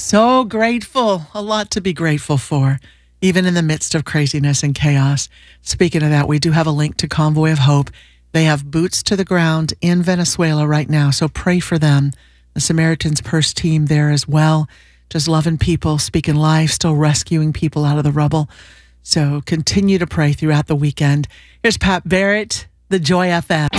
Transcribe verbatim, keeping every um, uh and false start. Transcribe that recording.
So grateful. A lot to be grateful for, even in the midst of craziness and chaos. Speaking of that, we do have a link to Convoy of Hope. They have boots to the ground in Venezuela right now, so pray for them. The Samaritan's Purse team there as well, just loving people, speaking life, still rescuing people out of the rubble. So continue to pray throughout the weekend. Here's Pat Barrett, the Joy F M.